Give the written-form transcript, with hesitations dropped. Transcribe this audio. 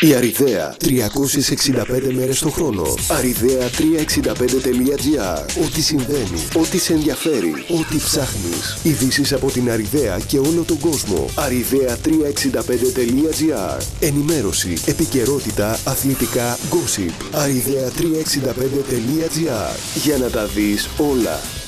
Η Αριδαία, 365 μέρες το χρόνο. Arridea365.gr. Ό,τι συμβαίνει, ό,τι σε ενδιαφέρει, ό,τι ψάχνεις. Ειδήσεις από την Αριδαία και όλο τον κόσμο. Arridea365.gr. Ενημέρωση, επικαιρότητα, αθλητικά, gossip. Arridea365.gr. Για να τα δεις όλα.